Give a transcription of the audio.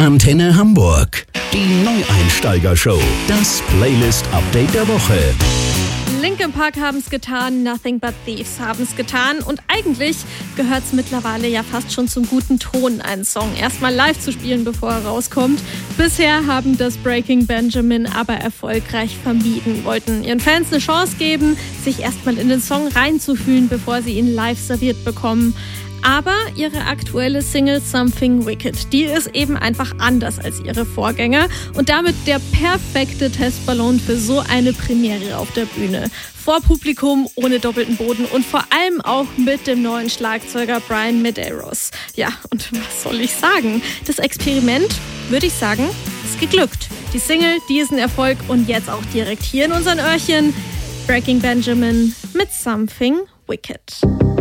Antenne Hamburg, die Neueinsteiger-Show. Das Playlist-Update der Woche. Linkin Park haben's getan, Nothing But Thieves haben's getan und eigentlich gehört's mittlerweile ja fast schon zum guten Ton, einen Song erstmal live zu spielen, bevor er rauskommt. Bisher haben das Breaking Benjamin aber erfolgreich vermieden, wollten ihren Fans eine Chance geben, sich erstmal in den Song reinzufühlen, bevor sie ihn live serviert bekommen. Aber ihre aktuelle Single Something Wicked, die ist eben einfach anders als ihre Vorgänger und damit der perfekte Testballon für so eine Premiere auf der Bühne. Vor Publikum, ohne doppelten Boden und vor allem auch mit dem neuen Schlagzeuger Brian Medeiros. Ja, und was soll ich sagen? Das Experiment, würde ich sagen, ist geglückt. Die Single, die ist ein Erfolg und jetzt auch direkt hier in unseren Öhrchen. Breaking Benjamin mit Something Wicked.